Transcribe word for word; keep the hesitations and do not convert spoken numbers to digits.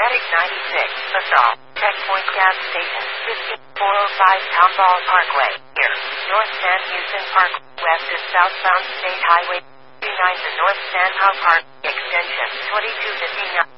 Medic ninety-six, Assault, Checkpoint Gas Station, fifty-four oh five Townball Parkway, here, North San Houston Park, west is southbound State Highway twenty-nine to North San Pao Park, extension twenty-two fifty-nine.